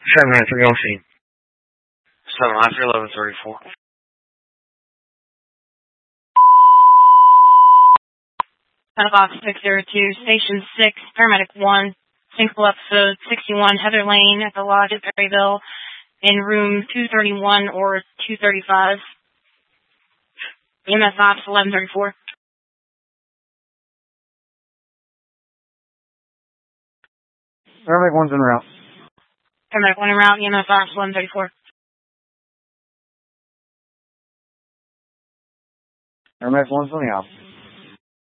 7 minutes, we're going to see. 7 after 11:34. Box 602, Station 6, Paramedic 1, Single Episode 61, Heather Lane at the Lodge at Perryville, in room 231 or 235. EMS Ops 1134. Paramedic 1's en route. Paramedic 1 en route, EMS Ops 1134. Paramedic 1's on the op.